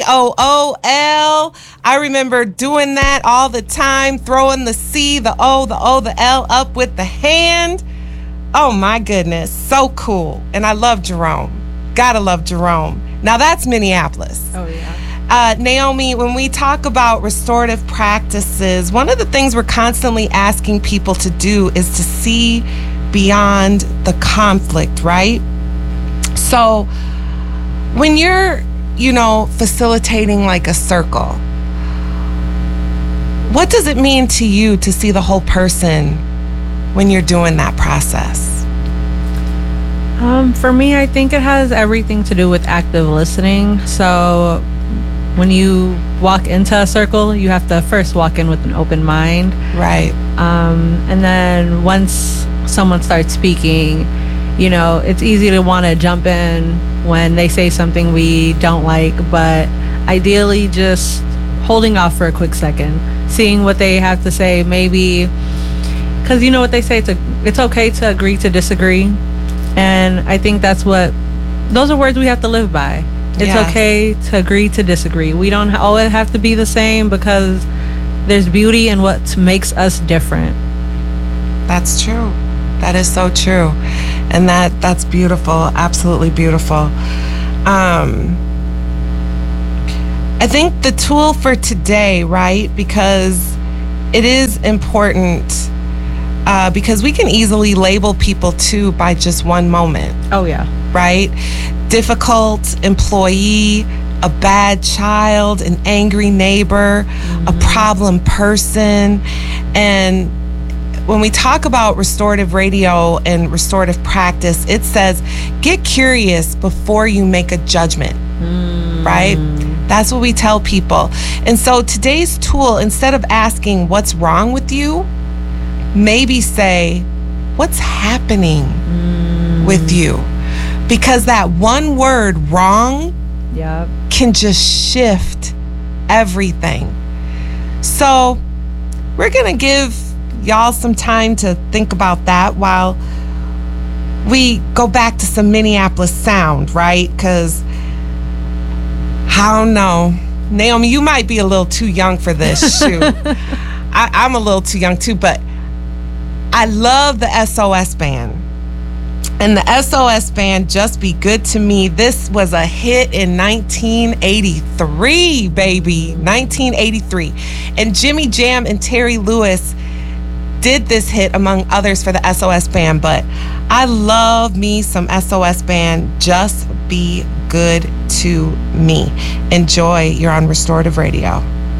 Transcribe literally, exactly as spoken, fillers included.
C O O L. I remember doing that all the time, throwing the C, the O, the O, the L up with the hand. Oh my goodness, so cool. And I love Jerome. Gotta love Jerome. Now that's Minneapolis. Oh, yeah. Uh, Naomi, when we talk about restorative practices, one of the things we're constantly asking people to do is to see beyond the conflict, right? So when you're, you know, facilitating like a circle, what does it mean to you to see the whole person when you're doing that process? Um, for me, I think it has everything to do with active listening. So when you walk into a circle, you have to first walk in with an open mind. Right. Um, and then once someone starts speaking, you know, it's easy to want to jump in when they say something we don't like, but ideally just holding off for a quick second, seeing what they have to say, maybe, because you know what they say, it's, a, it's okay to agree to disagree. And I think that's what, those are words we have to live by. It's Yes. okay to agree to disagree. We don't always have to be the same because there's beauty in what makes us different. That's true. That is so true. And that that's beautiful. Absolutely beautiful. Um, I think the tool for today, right? Because it is important uh, because we can easily label people too by just one moment. Oh, yeah. Right? Difficult employee, a bad child, an angry neighbor, mm-hmm. a problem person. And when we talk about restorative radio and restorative practice, it says, get curious before you make a judgment, mm. right? That's what we tell people. And so today's tool, instead of asking what's wrong with you, maybe say, what's happening mm. with you? Because that one word, wrong, yep. can just shift everything. So we're going to give y'all some time to think about that while we go back to some Minneapolis sound, right? Because I don't know. Naomi, you might be a little too young for this. Shoot. I, I'm a little too young too, but I love the S O S Band. And the S O S Band, Just Be Good to Me. This was a hit in nineteen eighty-three, baby. nineteen eighty-three. And Jimmy Jam and Terry Lewis did this hit among others for the S O S Band. But I love me some S O S Band, Just Be Good to Me. Enjoy. You're on Restorative Radio.